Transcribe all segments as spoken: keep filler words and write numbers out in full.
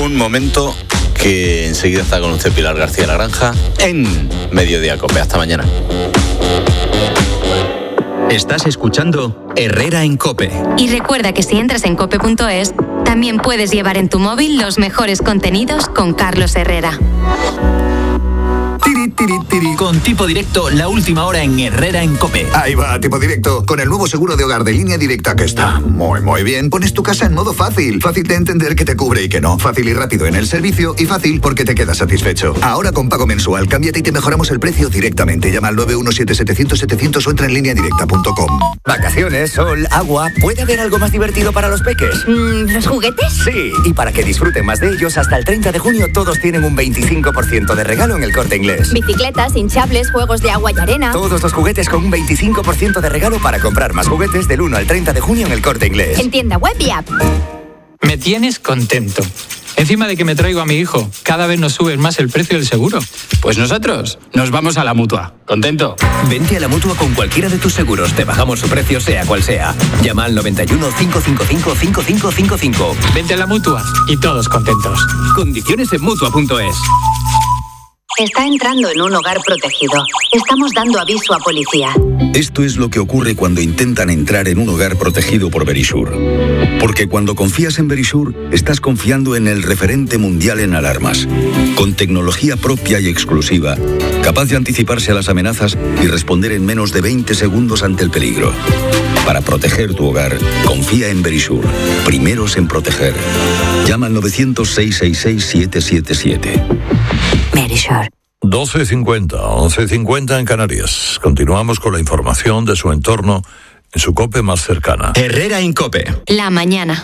un momento que enseguida está con usted Pilar García La Granja en Mediodía Cope. Hasta mañana. Estás escuchando Herrera en Cope. Y recuerda que si entras en cope punto es, también puedes llevar en tu móvil los mejores contenidos con Carlos Herrera. Tiri, tiri, tiri. Con Tipo Directo, la última hora en Herrera en Cope. Ahí va, Tipo Directo. Con el nuevo seguro de hogar de Línea Directa, que está muy, muy bien. Pones tu casa en modo fácil. Fácil de entender que te cubre y que no. Fácil y rápido en el servicio y fácil porque te quedas satisfecho. Ahora con pago mensual, cámbiate y te mejoramos el precio directamente. Llama al nueve uno siete siete cero cero siete cero cero o entra en línea directa punto com. Vacaciones, sol, agua. ¿Puede haber algo más divertido para los peques? Mm, ¿Los juguetes? Sí, y para que disfruten más de ellos, hasta el treinta de junio todos tienen un veinticinco por ciento de regalo en El Corte Inglés. Bicicletas, hinchables, juegos de agua y arena. Todos los juguetes con un veinticinco por ciento de regalo para comprar más juguetes del uno al treinta de junio en El Corte Inglés. En tienda web y app. Me tienes contento. Encima de que me traigo a mi hijo, cada vez nos subes más el precio del seguro. Pues nosotros nos vamos a la Mutua. ¿Contento? Vente a la Mutua con cualquiera de tus seguros. Te bajamos su precio sea cual sea. Llama al noventa y uno, cinco cinco cinco, cinco cinco cinco cinco. Vente a la Mutua y todos contentos. Condiciones en Mutua punto es. Está entrando en un hogar protegido. Estamos dando aviso a policía. Esto es lo que ocurre cuando intentan entrar en un hogar protegido por Verisure. Porque cuando confías en Verisure, estás confiando en el referente mundial en alarmas. Con tecnología propia y exclusiva, capaz de anticiparse a las amenazas y responder en menos de veinte segundos ante el peligro. Para proteger tu hogar, confía en Verisure. Primeros en proteger. Llama al novecientos, seiscientos sesenta y seis, siete siete siete. Verisure. doce cincuenta, once cincuenta en Canarias. Continuamos con la información de su entorno en su COPE más cercana. Herrera en Cope. La mañana.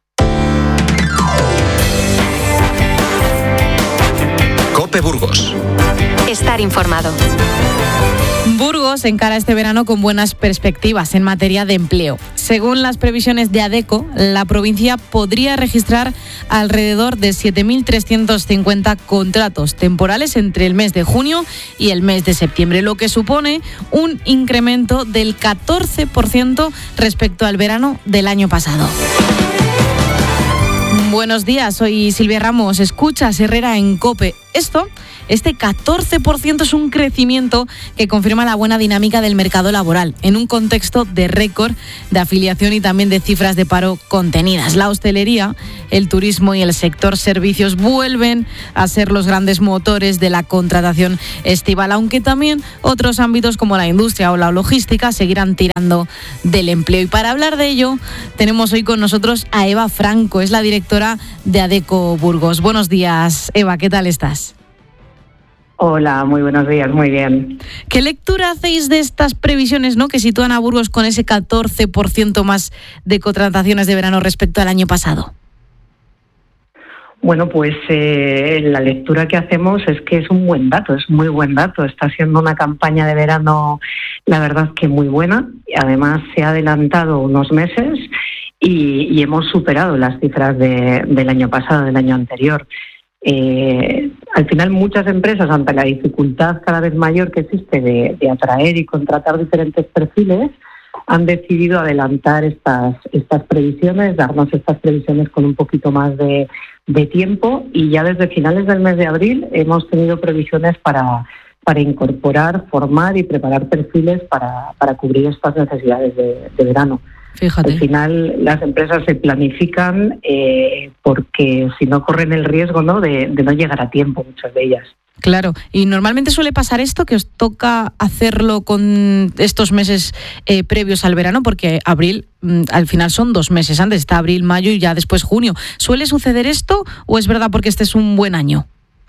Cope Burgos. Estar informado. Burgos encara este verano con buenas perspectivas en materia de empleo. Según las previsiones de ADECO, la provincia podría registrar alrededor de siete mil trescientos cincuenta contratos temporales entre el mes de junio y el mes de septiembre, lo que supone un incremento del catorce por ciento respecto al verano del año pasado. Buenos días, soy Silvia Ramos. Escuchas Herrera en COPE. Esto, este catorce por ciento es un crecimiento que confirma la buena dinámica del mercado laboral en un contexto de récord de afiliación y también de cifras de paro contenidas. La hostelería, el turismo y el sector servicios vuelven a ser los grandes motores de la contratación estival, aunque también otros ámbitos como la industria o la logística seguirán tirando del empleo. Y para hablar de ello, tenemos hoy con nosotros a Eva Franco, es la directora de ADECO Burgos. Buenos días, Eva, ¿qué tal estás? Hola, muy buenos días, muy bien. ¿Qué lectura hacéis de estas previsiones, ¿no?, que sitúan a Burgos con ese catorce por ciento más de contrataciones de verano respecto al año pasado? Bueno, pues eh, la lectura que hacemos es que es un buen dato, es muy buen dato. Está siendo una campaña de verano, la verdad que muy buena. Además, se ha adelantado unos meses y, y hemos superado las cifras de, del año pasado, del año anterior. Eh, al final, muchas empresas, ante la dificultad cada vez mayor que existe de, de atraer y contratar diferentes perfiles, han decidido adelantar estas estas previsiones, darnos estas previsiones con un poquito más de, de tiempo, y ya desde finales del mes de abril hemos tenido previsiones para, para incorporar, formar y preparar perfiles para, para cubrir estas necesidades de, de verano. Fíjate. Al final las empresas se planifican eh, porque si no corren el riesgo, ¿no?, de, de no llegar a tiempo, muchas de ellas. Claro, y normalmente suele pasar esto, que os toca hacerlo con estos meses eh, previos al verano, porque abril, mm, al final son dos meses, antes está abril, mayo y ya después junio. ¿Suele suceder esto o es verdad porque este es un buen año?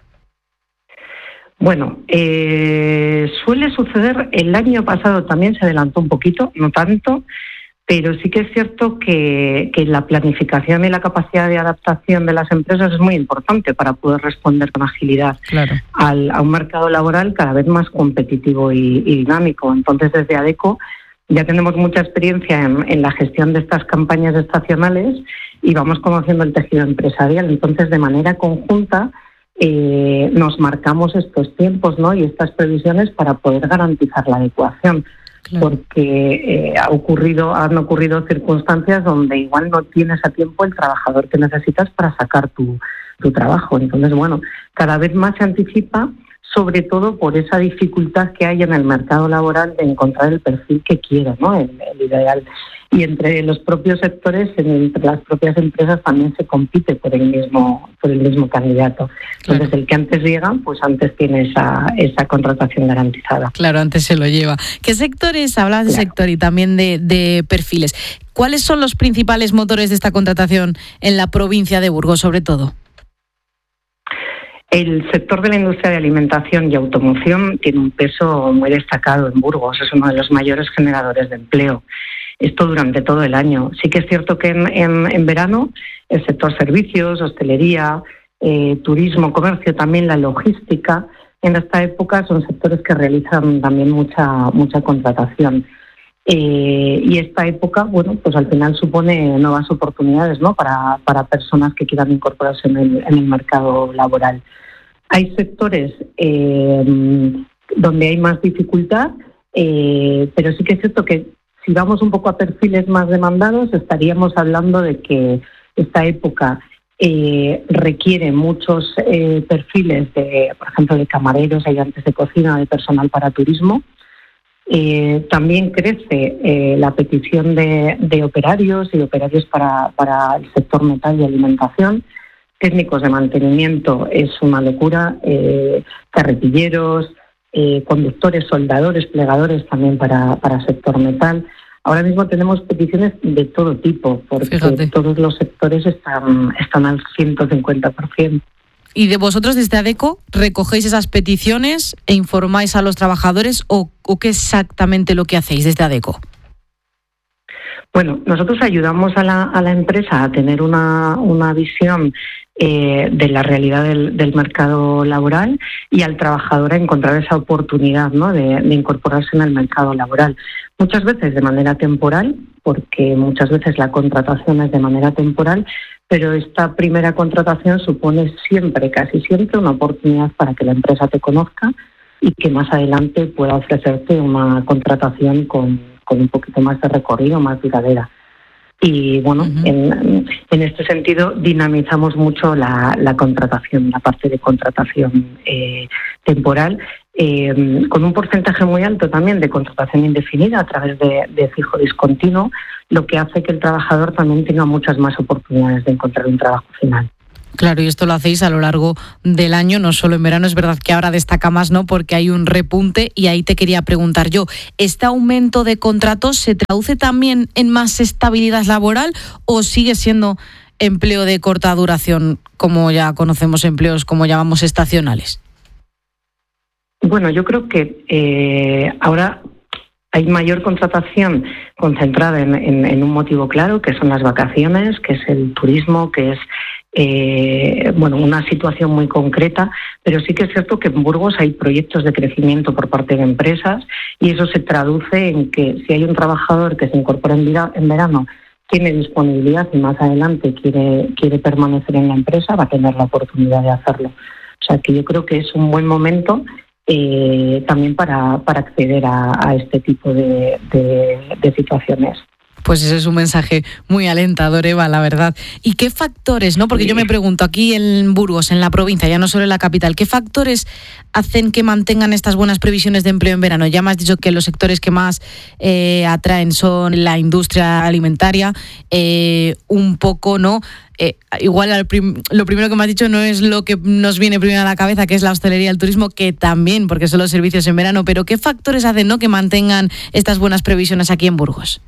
Bueno, eh, suele suceder. El año pasado también se adelantó un poquito, no tanto, pero sí que es cierto que, que la planificación y la capacidad de adaptación de las empresas es muy importante para poder responder con agilidad claro. al, a un mercado laboral cada vez más competitivo y, y dinámico. Entonces, desde ADECO ya tenemos mucha experiencia en, en la gestión de estas campañas estacionales y vamos conociendo el tejido empresarial. Entonces, de manera conjunta, eh, nos marcamos estos tiempos, ¿no?, y estas previsiones para poder garantizar la adecuación. Claro. Porque eh, ha ocurrido, han ocurrido circunstancias donde igual no tienes a tiempo el trabajador que necesitas para sacar tu, tu trabajo. Entonces, bueno, cada vez más se anticipa, sobre todo por esa dificultad que hay en el mercado laboral de encontrar el perfil que quiere, ¿no? El, el ideal. Y entre los propios sectores, entre las propias empresas también se compite por el mismo por el mismo candidato. Entonces, claro, el que antes llega, pues antes tiene esa, esa contratación garantizada. Claro, antes se lo lleva. ¿Qué sectores, hablabas de claro. sector y también de, de perfiles? ¿Cuáles son los principales motores de esta contratación en la provincia de Burgos, sobre todo? El sector de la industria de alimentación y automoción tiene un peso muy destacado en Burgos, es uno de los mayores generadores de empleo. Esto durante todo el año. Sí que es cierto que en, en, en verano el sector servicios, hostelería, eh, turismo, comercio, también la logística, en esta época son sectores que realizan también mucha mucha contratación. Eh, y esta época, bueno, pues al final supone nuevas oportunidades, ¿no? Para, para personas que quieran incorporarse en el, en el mercado laboral. Hay sectores eh, donde hay más dificultad, eh, pero sí que es cierto que si vamos un poco a perfiles más demandados, estaríamos hablando de que esta época eh, requiere muchos eh, perfiles, de, por ejemplo, de camareros, ayudantes de cocina, de personal para turismo. Eh, también crece eh, la petición de, de operarios y operarios para, para el sector metal y alimentación. Técnicos de mantenimiento es una locura, eh, carretilleros, eh, conductores, soldadores, plegadores también para, para sector metal. Ahora mismo tenemos peticiones de todo tipo, porque Fíjate. todos los sectores están, están al ciento cincuenta por ciento. ¿Y de vosotros desde ADECO recogéis esas peticiones e informáis a los trabajadores o, o qué exactamente lo que hacéis desde ADECO? Bueno, nosotros ayudamos a la, a la empresa a tener una, una visión eh, de la realidad del, del mercado laboral y al trabajador a encontrar esa oportunidad, ¿no? de, de incorporarse en el mercado laboral. Muchas veces de manera temporal, porque muchas veces la contratación es de manera temporal, pero esta primera contratación supone siempre, casi siempre, una oportunidad para que la empresa te conozca y que más adelante pueda ofrecerte una contratación con, con un poquito más de recorrido, más duradera. Y bueno, uh-huh. en, en este sentido dinamizamos mucho la, la contratación, la parte de contratación eh, temporal, eh, con un porcentaje muy alto también de contratación indefinida a través de, de fijo discontinuo, lo que hace que el trabajador también tenga muchas más oportunidades de encontrar un trabajo final. Claro, y esto lo hacéis a lo largo del año, no solo en verano. Es verdad que ahora destaca más, ¿no? Porque hay un repunte y ahí te quería preguntar yo, ¿este aumento de contratos se traduce también en más estabilidad laboral o sigue siendo empleo de corta duración, como ya conocemos empleos, como llamamos estacionales? Bueno, yo creo que eh, ahora hay mayor contratación concentrada en, en, en un motivo claro, que son las vacaciones, que es el turismo, que es Eh, bueno, una situación muy concreta, pero sí que es cierto que en Burgos hay proyectos de crecimiento por parte de empresas y eso se traduce en que si hay un trabajador que se incorpora en, vida, en verano, tiene disponibilidad y más adelante quiere, quiere permanecer en la empresa, va a tener la oportunidad de hacerlo. O sea que yo creo que es un buen momento eh, también para, para acceder a, a este tipo de, de, de situaciones. Pues ese es un mensaje muy alentador, Eva, la verdad. ¿Y qué factores, no? Porque yo me pregunto, aquí en Burgos, en la provincia, ya no solo en la capital, ¿qué factores hacen que mantengan estas buenas previsiones de empleo en verano? Ya me has dicho que los sectores que más eh, atraen son la industria alimentaria, eh, un poco, ¿no? Eh, igual al prim- lo primero que me has dicho no es lo que nos viene primero a la cabeza, que es la hostelería y el turismo, que también, porque son los servicios en verano, pero ¿qué factores hacen, no, que mantengan estas buenas previsiones aquí en Burgos?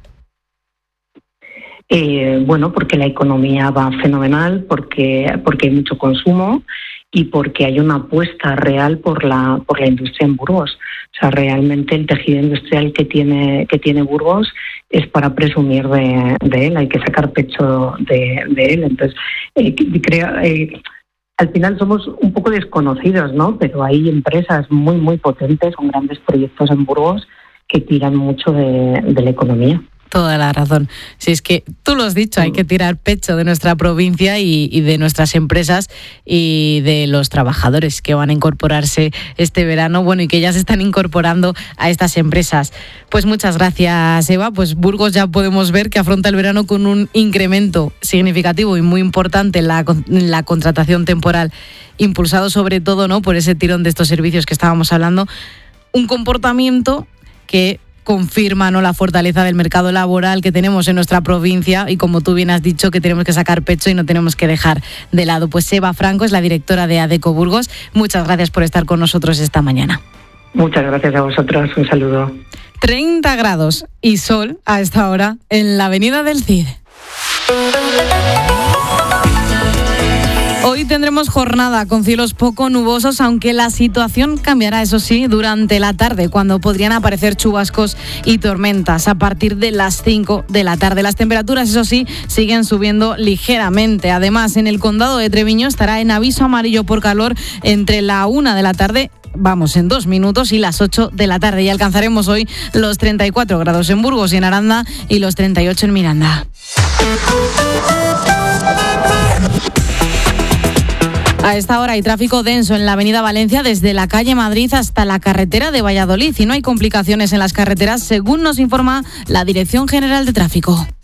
Eh, bueno, porque la economía va fenomenal, porque porque hay mucho consumo y porque hay una apuesta real por la por la industria en Burgos. O sea, realmente el tejido industrial que tiene que tiene Burgos es para presumir de, de él, hay que sacar pecho de, de él. Entonces, eh, creo, eh, al final somos un poco desconocidos, ¿no? Pero hay empresas muy, muy potentes con grandes proyectos en Burgos que tiran mucho de, de la economía. Toda la razón. Si es que tú lo has dicho, hay que tirar pecho de nuestra provincia y, y de nuestras empresas y de los trabajadores que van a incorporarse este verano, bueno, y que ya se están incorporando a estas empresas. Pues muchas gracias, Eva. Pues Burgos ya podemos ver que afronta el verano con un incremento significativo y muy importante en la, en la contratación temporal, impulsado sobre todo, ¿no?, por ese tirón de estos servicios que estábamos hablando. Un comportamiento que confirma, ¿no?, la fortaleza del mercado laboral que tenemos en nuestra provincia y, como tú bien has dicho, que tenemos que sacar pecho y no tenemos que dejar de lado. Pues Eva Franco es la directora de ADECO Burgos. Muchas gracias por estar con nosotros esta mañana. Muchas gracias a vosotros. Un saludo. treinta grados y sol a esta hora en la Avenida del Cid. Hoy tendremos jornada con cielos poco nubosos, aunque la situación cambiará, eso sí, durante la tarde, cuando podrían aparecer chubascos y tormentas a partir de las cinco de la tarde. Las temperaturas, eso sí, siguen subiendo ligeramente. Además, en el condado de Treviño estará en aviso amarillo por calor entre la una de la tarde, vamos, en dos minutos, y las ocho de la tarde. Y alcanzaremos hoy los treinta y cuatro grados en Burgos y en Aranda y los treinta y ocho en Miranda. A esta hora hay tráfico denso en la avenida Valencia desde la calle Madrid hasta la carretera de Valladolid y no hay complicaciones en las carreteras, según nos informa la Dirección General de Tráfico.